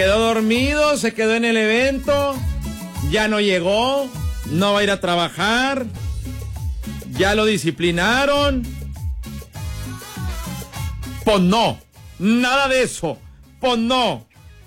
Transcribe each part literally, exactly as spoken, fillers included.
Quedó dormido, se quedó en el evento, ya no llegó, no va a ir a trabajar, ya lo disciplinaron. Pues no, nada de eso, pues no.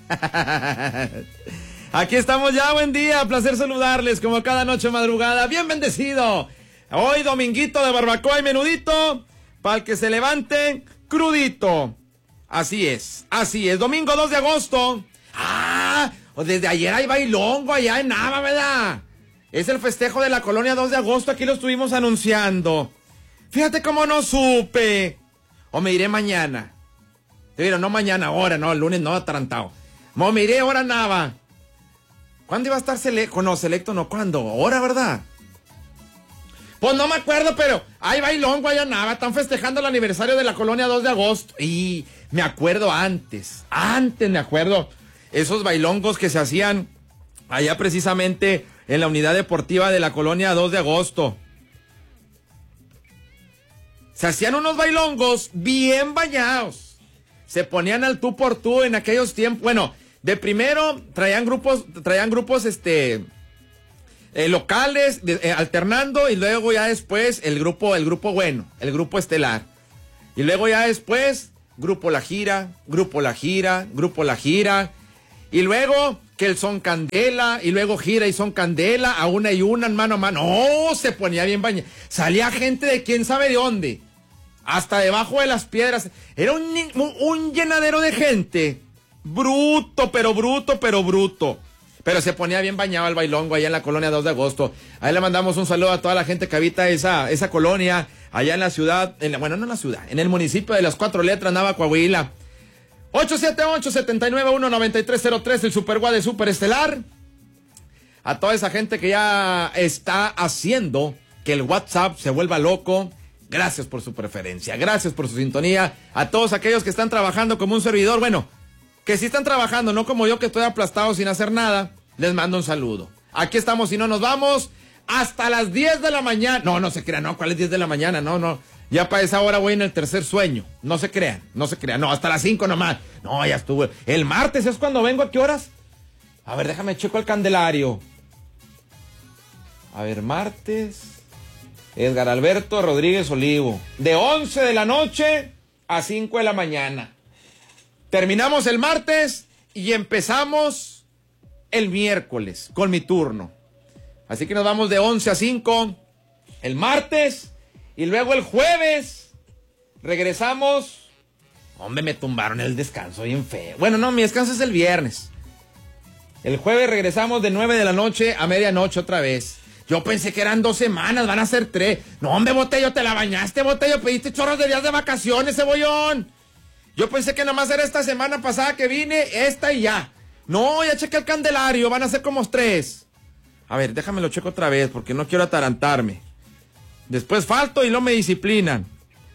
Aquí estamos ya, buen día, placer saludarles como cada noche madrugada, bien bendecido. Hoy dominguito de barbacoa y menudito, para el que se levante crudito. Así es, así es, domingo dos de agosto. Ah, desde ayer hay bailongo allá en Nava, ¿verdad? Es el festejo de la colonia dos de agosto, aquí lo estuvimos anunciando. Fíjate cómo no supe. O me iré mañana. Te digo, no mañana, ahora, no, el lunes no, atarantado. O me iré ahora a Nava. ¿Cuándo iba a estar selecto? No, selecto no, ¿cuándo? Ahora, ¿verdad? Pues no me acuerdo, pero hay bailongo allá en Nava, están festejando el aniversario de la colonia dos de agosto. Y me acuerdo antes, antes me acuerdo, esos bailongos que se hacían allá precisamente en la unidad deportiva de la colonia dos de agosto. Se hacían unos bailongos bien bañados. Se ponían al tú por tú en aquellos tiempos. Bueno, de primero traían grupos, traían grupos este eh, locales, de, eh, alternando, y luego ya después el grupo, el grupo bueno, el grupo estelar. Y luego ya después, grupo La Gira, grupo La Gira, grupo La Gira. Y luego que el son candela, y luego gira y son candela, a una y una, mano a mano. ¡Oh! Se ponía bien bañado. Salía gente de quién sabe de dónde. Hasta debajo de las piedras. Era un, un, un llenadero de gente. Bruto, pero bruto, pero bruto. Pero se ponía bien bañado el bailongo allá en la colonia dos de agosto. Ahí le mandamos un saludo a toda la gente que habita esa, esa colonia, allá en la ciudad, en la, bueno, no en la ciudad, en el municipio de las Cuatro Letras, Nava, Coahuila. ocho siete ocho, siete nueve uno, nueve tres cero tres, el Super Guade Super Estelar. A toda esa gente que ya está haciendo que el WhatsApp se vuelva loco. Gracias por su preferencia, gracias por su sintonía. A todos aquellos que están trabajando como un servidor, bueno, que sí están trabajando, no como yo que estoy aplastado sin hacer nada, les mando un saludo. Aquí estamos y no nos vamos hasta las diez de la mañana. No, no se crean, no, ¿cuál es diez de la mañana? No, no. Ya para esa hora voy en el tercer sueño. No se crean, no se crean. No, hasta las cinco nomás. No, ya estuve. El martes es cuando vengo, ¿a qué horas? A ver, déjame checo el Candelario. A ver, martes. Edgar Alberto Rodríguez Olivo. De once de la noche a cinco de la mañana. Terminamos el martes y empezamos el miércoles con mi turno. Así que nos vamos de once a cinco el martes. Y luego el jueves regresamos. Hombre, me tumbaron el descanso bien feo. Bueno, no, mi descanso es el viernes. El jueves regresamos de nueve de la noche a medianoche otra vez. Yo pensé que eran dos semanas, van a ser tres. No, hombre, Botello, te la bañaste, Botello. Pediste chorros de días de vacaciones, cebollón. Yo pensé que nomás era esta semana pasada que vine, esta y ya. No, ya chequé el Candelario, van a ser como tres. A ver, déjame lo checo otra vez porque no quiero atarantarme. Después falto y no me disciplinan.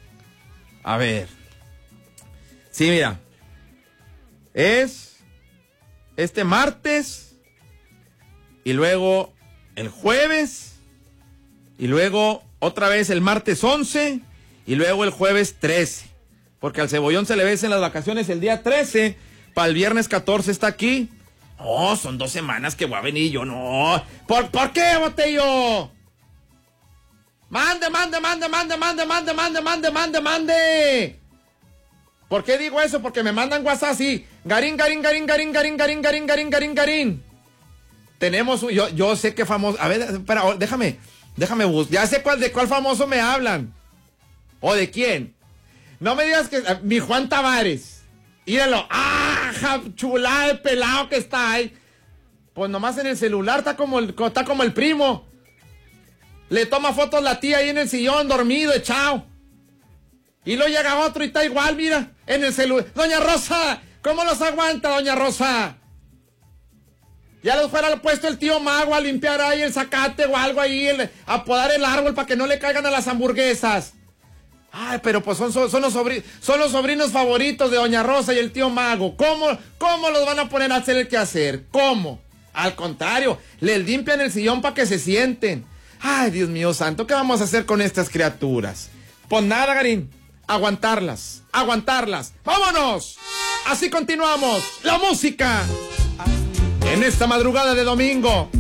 A ver. Sí, mira. Es este martes. Y luego el jueves. Y luego otra vez el martes once. Y luego el jueves trece. Porque al cebollón se le vencen las vacaciones el día trece. Para el viernes catorce está aquí. No, son dos semanas que voy a venir yo. No. ¿Por, ¿por qué, Botello? Mande, mande, mande, mande, mande, mande, mande, mande, mande, mande. ¿Por qué digo eso? Porque me mandan WhatsApp así. Garín, garín, garín, garín, garín, garín, garín, garín, garín, garín. Tenemos, yo, yo sé qué famoso. A ver, espera, déjame, déjame buscar. Ya sé cuál, de cuál famoso me hablan. ¿O de quién? No me digas que mi Juan Tavares. Míralo. ¡Ah! Chulada de pelado que está ahí. Pues nomás en el celular está como el, está como el primo. Le toma fotos la tía ahí en el sillón, dormido, echado. Y luego llega otro y está igual, mira, en el celular. Doña Rosa, ¿cómo los aguanta, doña Rosa? Ya los fuera puesto el tío Mago a limpiar ahí el zacate o algo ahí, el, a podar el árbol para que no le caigan a las hamburguesas. Ay, pero pues son, son, son, los sobrinos, son los sobrinos favoritos de doña Rosa y el tío Mago. ¿Cómo, cómo los van a poner a hacer el quehacer? ¿Cómo? Al contrario, les limpian el sillón para que se sienten. Ay, Dios mío santo, ¿qué vamos a hacer con estas criaturas? Pues nada, Garín, aguantarlas, aguantarlas. ¡Vámonos! Así continuamos. La música en esta madrugada de domingo.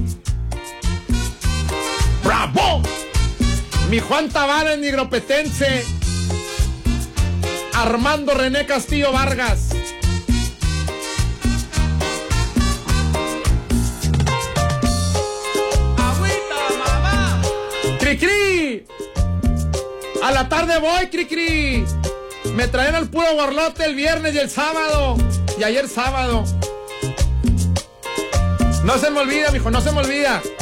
¡Bravo! Mi Juan Tavares, nigropetense. Armando René Castillo Vargas. Agüita, mamá. ¡Cri-cri! A la tarde voy, cri-cri. Me traen al puro borlote el viernes y el sábado. Y ayer sábado. No se me olvida, mijo, no se me olvida.